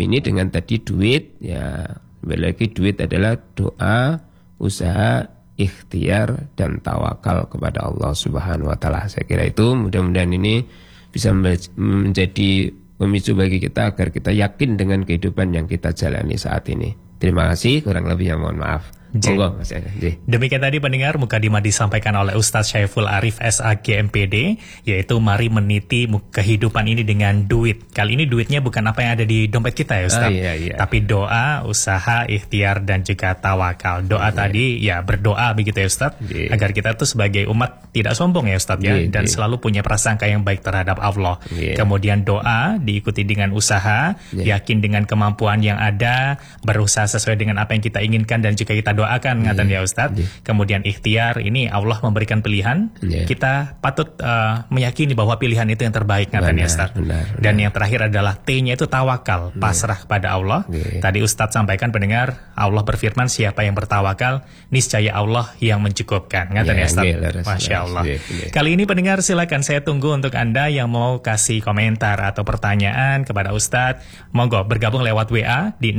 ini dengan tadi duit, ya lagi duit adalah doa, usaha, ikhtiar dan tawakal kepada Allah Subhanahu wa taala. Saya kira itu mudah-mudahan ini bisa menjadi pemicu bagi kita agar kita yakin dengan kehidupan yang kita jalani saat ini. Terima kasih, kurang lebihnya mohon maaf. Monggo Mas Eka. Demikian tadi pendengar mukadimah disampaikan oleh Ustadz Syaiful Arif SAG MPD, yaitu mari meniti kehidupan ini dengan duit. Kali ini duitnya bukan apa yang ada di dompet kita ya Ustadz, tapi doa, usaha, ikhtiar dan juga tawakal. Doa tadi ya berdoa begitu ya Ustadz, agar kita tuh sebagai umat tidak sombong ya Ustadz ya, dan selalu punya prasangka yang baik terhadap Allah. Kemudian doa diikuti dengan usaha, yakin dengan kemampuan yang ada, berusaha sesuai dengan apa yang kita inginkan dan juga kita doakan ngaten ya Ustadz. Kemudian ikhtiar, ini Allah memberikan pilihan, kita patut meyakini bahwa pilihan itu yang terbaik ngaten ya Ustadz. Dan yang terakhir adalah T-nya itu tawakal, pasrah kepada Allah. Tadi Ustadz sampaikan pendengar, Allah berfirman siapa yang bertawakal niscaya Allah yang mencukupkan ngaten ya Ustadz. Masya Allah. Kali ini pendengar silakan, saya tunggu untuk Anda yang mau kasih komentar atau pertanyaan kepada Ustadz. Monggo bergabung lewat WA di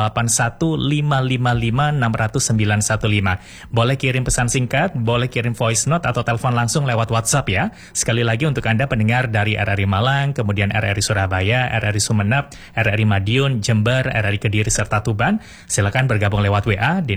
081555600915. Boleh kirim pesan singkat, boleh kirim voice note atau telepon langsung lewat WhatsApp ya. Sekali lagi untuk Anda pendengar dari RRI Malang, kemudian RRI Surabaya, RRI Sumeneb, RRI Madiun, Jember, RRI Kediri serta Tuban, silakan bergabung lewat WA di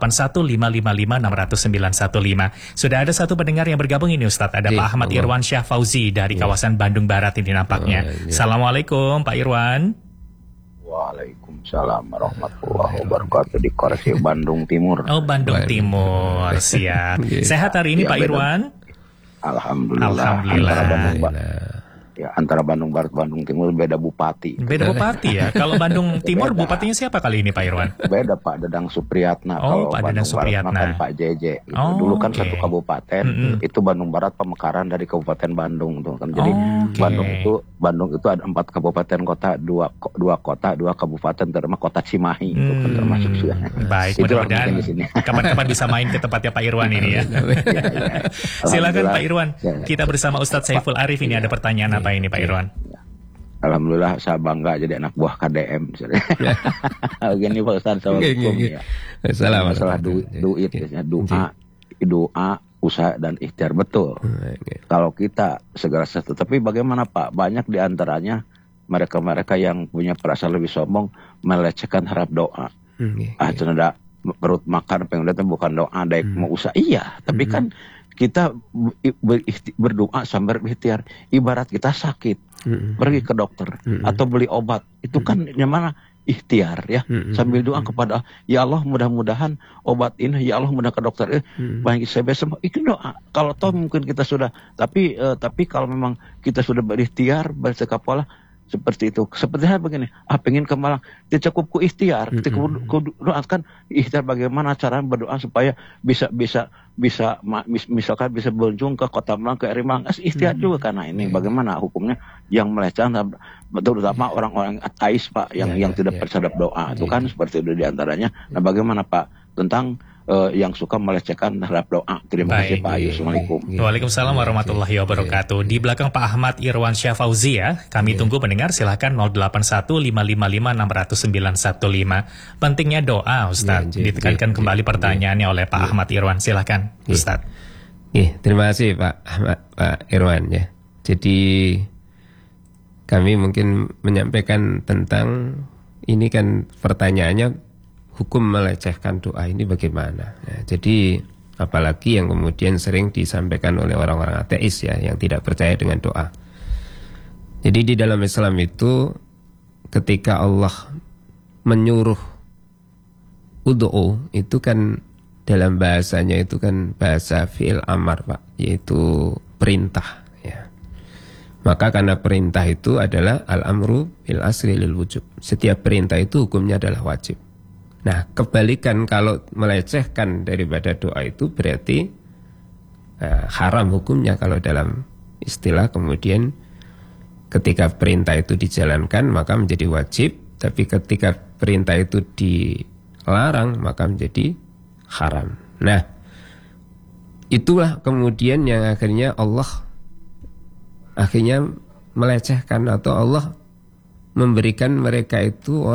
081555600915. Sudah ada satu pendengar yang bergabung ini Ustadz, ada Pak Ahmad Irwan Syah Fauzi dari kawasan Bandung Barat ini nampaknya. Assalamualaikum Pak Irwan. Waalaikumsalam warahmatullahi wabarakatuh, di Korsi Bandung Timur. Oh, Bandung Timur, siap. Sehat hari ini Pak Irwan? Alhamdulillah. Antara Bandung Barat, Bandung Timur beda bupati. Beda bupati ya. Kalau Bandung Timur bupatinya siapa kali ini Pak Irwan? Beda Pak Dadang Supriyatna. Oh, Pak Dadang Supriyatna. Kan Pak JJ. Gitu. Dulu kan satu kabupaten. Itu Bandung Barat pemekaran dari Kabupaten Bandung tuh kan. Jadi Bandung itu ada 4 kabupaten kota, 2 kota, 2 kabupaten, termasuk kota Cimahi itu kan termasuk juga. Baik, mudah-mudahan kapan-kapan bisa main ke tempatnya Pak Irwan ini ya. Silakan Pak Irwan. Kita bersama Ustadz Syaiful Arif ini ada pertanyaan apa ini Pak Irwan? Alhamdulillah saya bangga jadi anak buah KDM. Gini Pak Ustadz, assalamualaikum ya. Masalah duit, doa, usaha dan ikhtiar betul. Kalau kita segera sesuatu, tapi bagaimana Pak? Banyak diantaranya mereka-mereka yang punya perasaan lebih sombong melecehkan harap doa. Cenada perut makan pengen datang bukan doa, daik mau usaha. Iya, tapi kan kita berdoa sambil berikhtiar. Ibarat kita sakit, pergi ke dokter atau beli obat, itu kan yang mana ikhtiar ya, sambil doa kepada ya Allah, mudah-mudahan obat ini, ya Allah mudah ke dokter banyak saya biasa itu doa. Kalau toh mungkin kita sudah, tapi kalau memang kita sudah berikhtiar, bersikap pola seperti itu. Sepertinya begini, pengen ke Malang, dia cukup ku ikhtiar, doakan ikhtiar bagaimana cara berdoa supaya bisa misalkan bisa berkunjung ke Kota Malang, ke RRI Malang, ikhtiar juga karena ini bagaimana hukumnya yang melecehkan, terutama orang-orang ateis Pak yang tidak terhadap doa itu kan seperti itu diantaranya. Nah bagaimana Pak tentang yang suka melecehkan terhadap doa? Terima kasih Pak. Assalamualaikum. Waalaikumsalam warahmatullahi wabarakatuh. Di belakang Pak Ahmad Irwan Syah Fauzi ya, kami tunggu pendengar, silakan 081555600915. Pentingnya doa Ustaz. Ditekankan kembali pertanyaannya oleh Pak Ahmad Irwan, silakan Ustaz. Terima kasih Pak Irwan ya. Jadi kami mungkin menyampaikan tentang ini kan pertanyaannya, hukum melecehkan doa ini bagaimana? Ya, jadi apalagi yang kemudian sering disampaikan oleh orang-orang ateis ya, yang tidak percaya dengan doa. Jadi di dalam Islam itu ketika Allah menyuruh ud'u, itu kan dalam bahasanya itu kan bahasa fi'il amar Pak, yaitu perintah ya. Maka karena perintah itu adalah al-amru bil asri lil wujub. Setiap perintah itu hukumnya adalah wajib. Nah, kebalikan kalau melecehkan daripada doa itu berarti haram hukumnya kalau dalam istilah. Kemudian ketika perintah itu dijalankan maka menjadi wajib, tapi ketika perintah itu dilarang maka menjadi haram. Nah, itulah kemudian yang akhirnya Allah melecehkan, atau Allah memberikan mereka itu